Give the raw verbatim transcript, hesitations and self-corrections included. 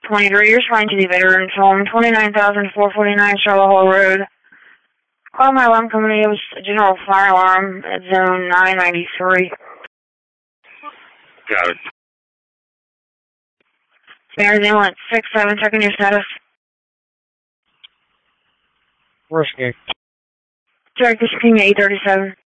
twenty-three, you're trying to the Veterans Home, twenty-nine thousand four hundred forty-nine Charlotte Hall Road. Call my alarm company. It was a general fire alarm at zone nine ninety-three. Got it. Mayor's ambulance six seven, checking your status. Rescue. Direct this King eight thirty-seven.